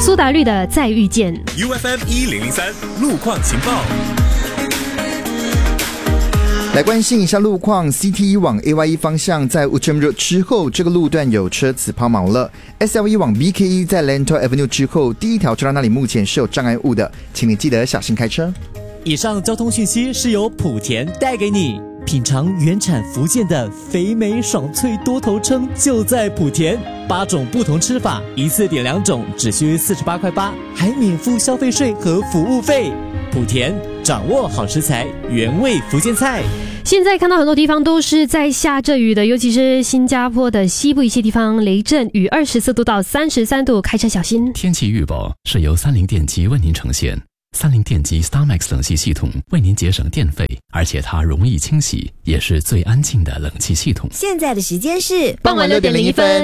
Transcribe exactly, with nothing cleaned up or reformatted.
苏打绿的《再遇见》。 U F M 一零零三路况情报。 来关心一下路况 ，C T 一 往 A Y E 方向在 Outram Road 之后，这个路段有车子抛锚了。S L E 往 B K E 在 Lentor Avenue 之后，第一条车道那里目前是有障碍物的，请你记得小心开车。 以上交通讯息是由莆田带给你。品尝原产福建的肥美爽脆多头称就在莆田，八种不同吃法，一次点两种，只需四十八块八，还免付消费税和服务费。莆田掌握好食材，原味福建菜。 现在看到很多地方都是在下着雨的，尤其是新加坡的西部一些地方，雷阵雨二十四度到三十三度，开车小心。 天气预报是由三菱电机为您呈现。三菱电机 StarMax 冷气系统为您节省电费，而且它容易清洗，也是最安静的冷气系统。 现在的时间是傍晚六点零一分。